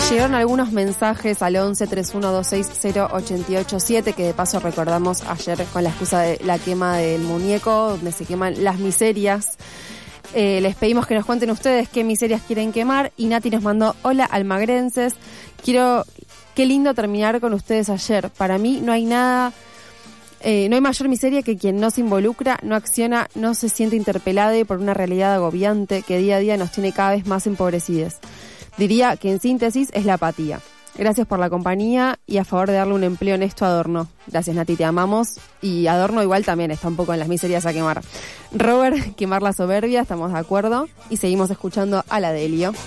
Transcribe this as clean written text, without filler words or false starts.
Llegaron algunos mensajes al 11-3126-0887, que de paso recordamos ayer con la excusa de la quema del muñeco, donde se queman las miserias. Les pedimos que nos cuenten ustedes qué miserias quieren quemar, y Nati nos mandó: hola almagrenses, qué lindo terminar con ustedes ayer. Para mí no hay nada, no hay mayor miseria que quien no se involucra, no acciona, no se siente interpelado por una realidad agobiante que día a día nos tiene cada vez más empobrecidos. Diría que en síntesis es la apatía. Gracias por la compañía y a favor de darle un empleo honesto a Adorno. Gracias, Nati, te amamos. Y Adorno igual también está un poco en las miserias a quemar. Robert, quemar la soberbia, estamos de acuerdo. Y seguimos escuchando a la Delio.